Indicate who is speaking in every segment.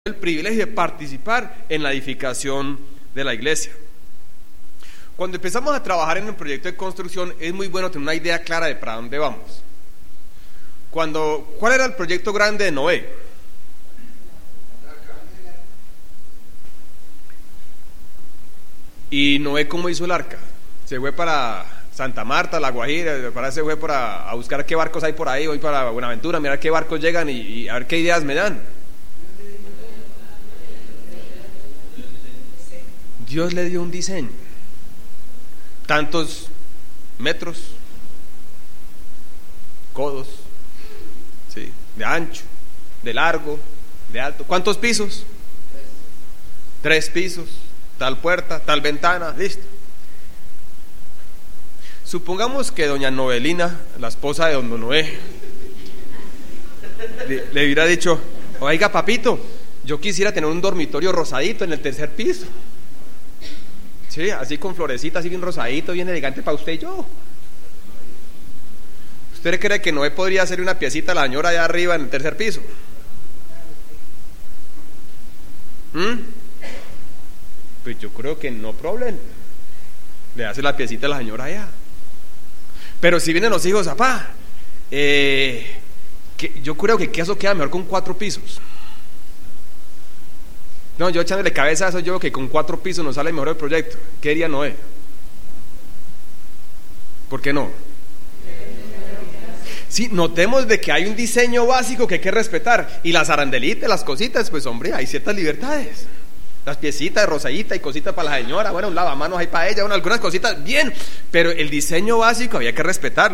Speaker 1: el privilegio de participar en la edificación de la iglesia. Cuando empezamos a trabajar en un proyecto de construcción, es muy bueno tener una idea clara de para dónde vamos. ¿Cuál era el proyecto grande de Noé? ¿Y Noé cómo hizo el arca? Se fue para Santa Marta, La Guajira, se fue a buscar qué barcos hay por ahí, voy para Buenaventura, mirar qué barcos llegan y a ver qué ideas me dan. Dios le dio un diseño, tantos metros, codos, ¿sí? De ancho, de largo, de alto. ¿Cuántos pisos? 3 pisos, tal puerta, tal ventana, listo. Supongamos que doña Novelina, la esposa de don Noé, le hubiera dicho: oiga, papito, yo quisiera tener un dormitorio rosadito en el 3er piso. Sí, así con florecitas, así bien rosadito, bien elegante para usted y yo. ¿Usted cree que Noé podría hacer una piecita a la señora allá arriba en el 3er piso? Pues yo creo que no problema. Le hace la piecita a la señora allá. Pero si vienen los hijos, papá, yo creo que eso queda mejor con 4 pisos. No, yo echándole cabeza a eso, yo que con 4 pisos nos sale mejor el proyecto. ¿Qué diría Noé? ¿Por qué no? Sí, notemos de que hay un diseño básico que hay que respetar. Y las arandelitas, las cositas, pues hombre, hay ciertas libertades. Las piecitas, rosadita y cositas para la señora, bueno, un lavamanos ahí para ella, bueno, algunas cositas, bien. Pero el diseño básico había que respetarlo.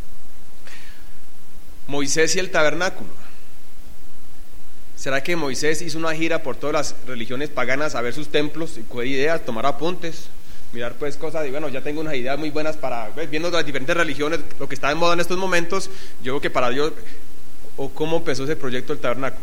Speaker 1: Moisés y el tabernáculo. ¿Será que Moisés hizo una gira por todas las religiones paganas a ver sus templos y coger ideas, tomar apuntes, mirar pues cosas y bueno, ya tengo unas ideas muy buenas para, viendo las diferentes religiones, lo que está de moda en estos momentos? Yo creo que para Dios, ¿o cómo empezó ese proyecto del tabernáculo?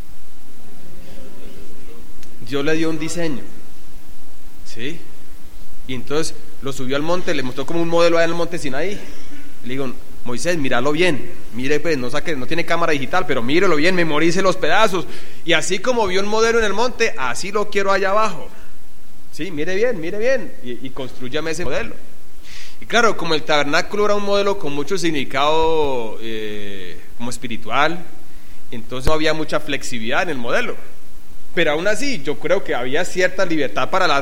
Speaker 1: Dios le dio un diseño, ¿sí? Y entonces lo subió al monte, le mostró como un modelo allá en el monte Sinaí. Le digo: Moisés, míralo bien, mire pues, no tiene cámara digital, pero mírelo bien, memorice los pedazos. Y así como vio un modelo en el monte, así lo quiero allá abajo. Sí, mire bien, y construyame ese modelo. Y claro, como el tabernáculo era un modelo con mucho significado como espiritual, entonces no había mucha flexibilidad en el modelo. Pero aún así, yo creo que había cierta libertad para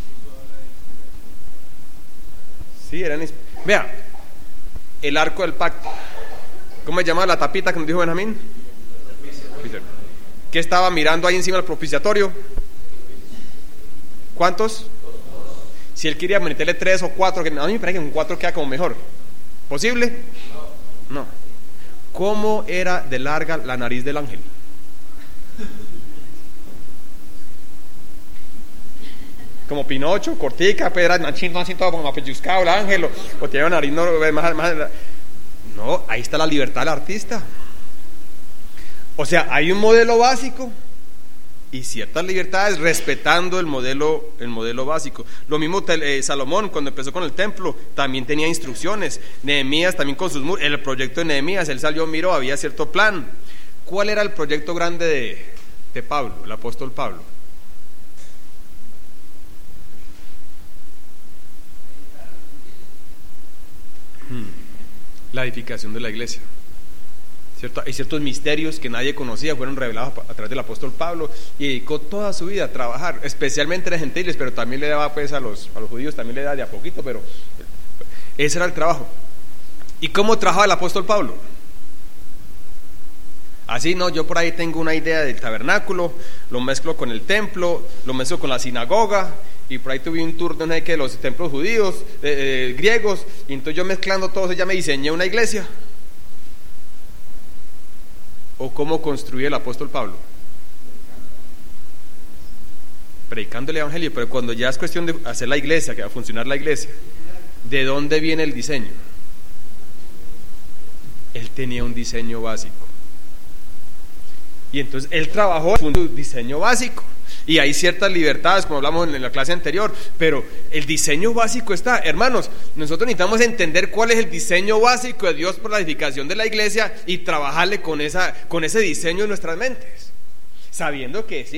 Speaker 1: Sí, vea, el arco del pacto. ¿Cómo se llama la tapita que nos dijo Benjamín? ¿Qué estaba mirando ahí encima del propiciatorio? ¿Cuántos? Si él quería meterle 3 o 4, a mí me parece que con 4 queda como mejor. ¿Posible? No. ¿Cómo era de larga la nariz del ángel? Como Pinocho, cortica, pero era chino así todo como apelluzcado el ángel, o tiene una nariz no, ahí está la libertad del artista. O sea, hay un modelo básico y ciertas libertades respetando el modelo básico. Lo mismo Salomón cuando empezó con el templo también tenía instrucciones. Nehemías también con sus muros. El proyecto de Nehemías, él salió, miró, había cierto plan. ¿Cuál era el proyecto grande de Pablo, el apóstol Pablo? La edificación de la iglesia. ¿Cierto? Hay ciertos misterios que nadie conocía, fueron revelados a través del apóstol Pablo, y dedicó toda su vida a trabajar, especialmente a los gentiles, pero también le daba pues a los judíos, también le daba de a poquito, pero ese era el trabajo. ¿Y cómo trabajaba el apóstol Pablo? Así, no, yo por ahí tengo una idea del tabernáculo, lo mezclo con el templo, lo mezclo con la sinagoga, y por ahí tuve un tour de los templos judíos, griegos, y entonces yo mezclando todo eso ya me diseñé una iglesia. ¿O cómo construye el apóstol Pablo? Predicando el evangelio. Pero cuando ya es cuestión de hacer la iglesia, que va a funcionar la iglesia, ¿de dónde viene el diseño? Él tenía un diseño básico, y entonces él trabajó en un diseño básico. Y hay ciertas libertades, como hablamos en la clase anterior, pero el diseño básico está. Hermanos, nosotros necesitamos entender cuál es el diseño básico de Dios por la edificación de la iglesia y trabajarle con ese diseño en nuestras mentes. sabiendo que sí.